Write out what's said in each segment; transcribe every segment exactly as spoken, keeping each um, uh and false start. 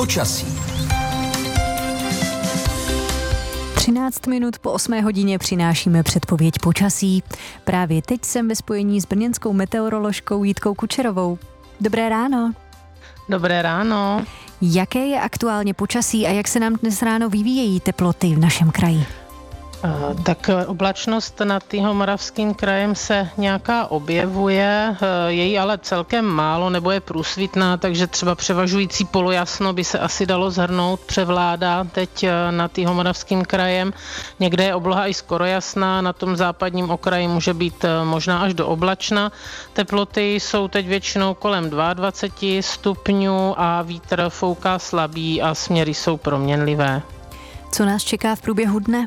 počasí. třináct minut po osmé hodině přinášíme předpověď počasí. Právě teď jsem ve spojení s brněnskou meteoroložkou Jitkou Kučerovou. Dobré ráno. Dobré ráno. Jaké je aktuálně počasí a jak se nám dnes ráno vyvíjejí teploty v našem kraji? Tak oblačnost nad Jihomoravským krajem se nějaká objevuje, je jí ale celkem málo nebo je průsvitná, takže třeba převažující polojasno by se asi dalo shrnout, převládá teď nad Jihomoravským krajem. Někde je obloha i skoro jasná, na tom západním okraji může být možná až do oblačna. Teploty jsou teď většinou kolem dvacet dva stupňů a vítr fouká slabý a směry jsou proměnlivé. Co nás čeká v průběhu dne?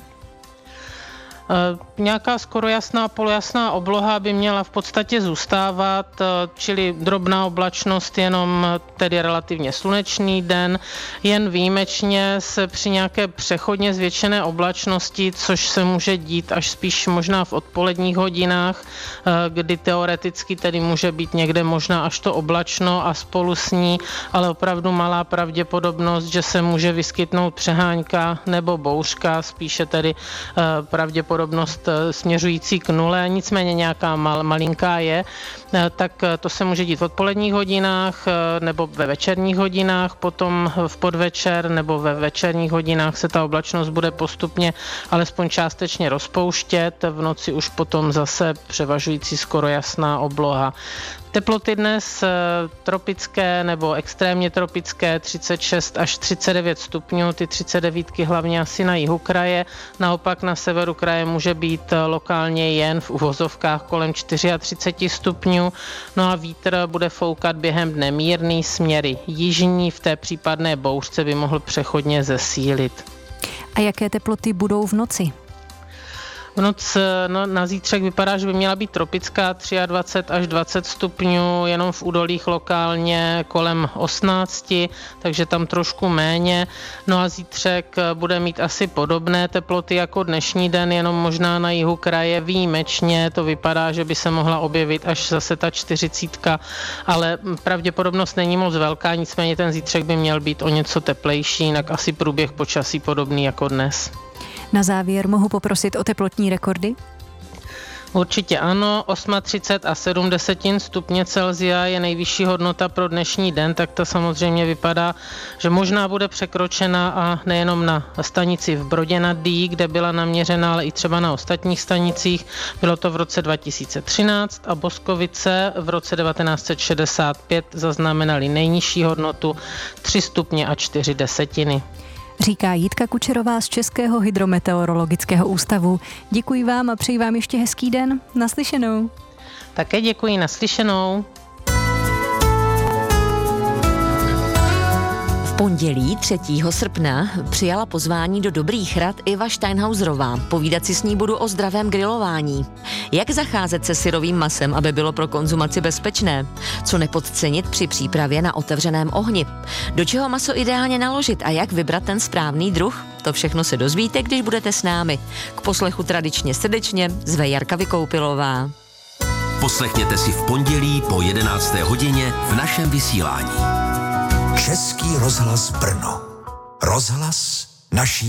Nějaká skoro jasná, polojasná obloha by měla v podstatě zůstávat, čili drobná oblačnost, jenom tedy relativně slunečný den. Jen výjimečně se při nějaké přechodně zvětšené oblačnosti, což se může dít až spíš možná v odpoledních hodinách, kdy teoreticky tedy může být někde možná až to oblačno a spolu s ní, ale opravdu malá pravděpodobnost, že se může vyskytnout přehánka nebo bouřka, spíše tedy pravděpodobnost Podobnost směřující k nule, nicméně nějaká mal, malinká je, tak to se může dít v odpoledních hodinách nebo ve večerních hodinách, potom v podvečer nebo ve večerních hodinách se ta oblačnost bude postupně alespoň částečně rozpouštět, v noci už potom zase převažující skoro jasná obloha. Teploty dnes tropické nebo extrémně tropické třicet šest až třicet devět stupňů, ty třicet devětky hlavně asi na jihu kraje, naopak na severu kraje může být lokálně jen v uvozovkách kolem třicet čtyři stupňů, no a vítr bude foukat během dne mírný, směry jižní, v té případné bouřce by mohl přechodně zesílit. A jaké teploty budou v noci? V noc no, na zítřek vypadá, že by měla být tropická dvacet tři až dvacet stupňů, jenom v údolích lokálně kolem osmnáct, takže tam trošku méně. No a zítřek bude mít asi podobné teploty jako dnešní den, jenom možná na jihu kraje výjimečně. To vypadá, že by se mohla objevit až zase ta čtyřicítka, ale pravděpodobnost není moc velká, nicméně ten zítřek by měl být o něco teplejší, jinak asi průběh počasí podobný jako dnes. Na závěr mohu poprosit o teplotní rekordy? Určitě ano, třicet osm a sedm desetin stupně Celsia je nejvyšší hodnota pro dnešní den, tak to samozřejmě vypadá, že možná bude překročena a nejenom na stanici v Brodě nad Dyjí, kde byla naměřena, ale i třeba na ostatních stanicích. Bylo to v roce dva tisíce třináct a Boskovice v roce devatenáct set šedesát pět zaznamenali nejnižší hodnotu tři stupně a čtyři desetiny. Říká Jitka Kučerová z Českého hydrometeorologického ústavu. Děkuji vám a přeji vám ještě hezký den. Naslyšenou. Také děkuji, naslyšenou. V pondělí třetího srpna přijala pozvání do Dobrých rad Iva Steinhauserová. Povídat si s ní budu o zdravém grilování. Jak zacházet se syrovým masem, aby bylo pro konzumaci bezpečné? Co nepodcenit při přípravě na otevřeném ohni? Do čeho maso ideálně naložit a jak vybrat ten správný druh? To všechno se dozvíte, když budete s námi. K poslechu tradičně srdečně zve Jarka Vykoupilová. Poslechněte si v pondělí po jedenácté hodině v našem vysílání. Český rozhlas Brno. Rozhlas naší